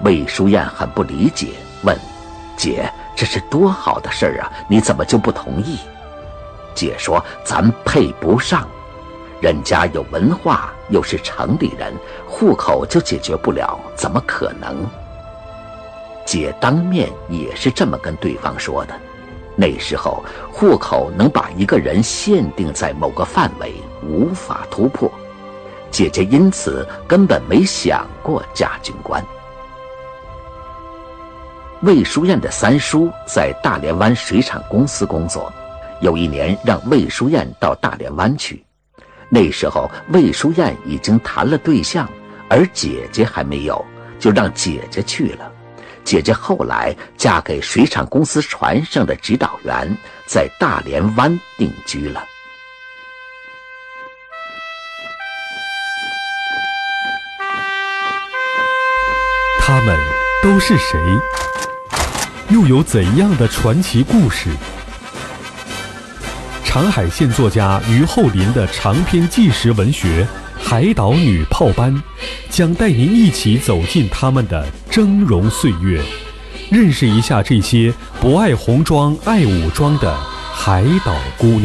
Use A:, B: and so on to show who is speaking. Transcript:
A: 魏淑燕很不理解，问：姐，这是多好的事儿啊，你怎么就不同意？姐说：咱配不上，人家有文化，又是城里人，户口就解决不了，怎么可能？姐当面也是这么跟对方说的。那时候户口能把一个人限定在某个范围，无法突破，姐姐因此根本没想过嫁军官。魏淑燕的三叔在大连湾水产公司工作，有一年让魏淑燕到大连湾去。那时候魏淑燕已经谈了对象，而姐姐还没有，就让姐姐去了。姐姐后来嫁给水产公司船上的指导员，在大连湾定居了。
B: 他们都是谁？又有怎样的传奇故事？长海县作家于厚林的长篇纪实文学《海岛女炮班》将带您一起走进他们的峥嵘岁月，认识一下这些不爱红妆爱武装的海岛姑娘。